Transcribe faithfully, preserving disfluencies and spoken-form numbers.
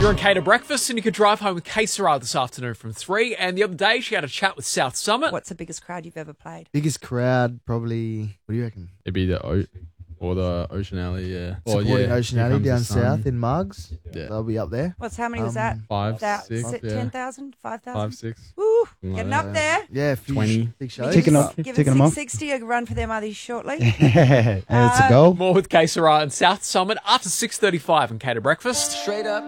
You're on Cater Breakfast, and you could drive home with K Sarah this afternoon from three. And the other day, she had a chat with South Summit. What's the biggest crowd you've ever played? Biggest crowd, probably, what do you reckon? It'd be the O or the Ocean Alley, yeah. Or, Supporting yeah, Ocean Here Alley Comes the down Sun. south in Mugs. Yeah. They'll be up there. What's how many was that? Um, Five, That six, si- yeah. ten thousand, five thousand? Five, six. Woo, Something getting like up that. there. Yeah, a few twenty. sh- big shows. Ticking off. Give Ticking us them off. six sixty, a run for their mothers shortly. And it's a goal. More with K Sarah and South Summit after six thirty-five on Cater Breakfast. Straight up.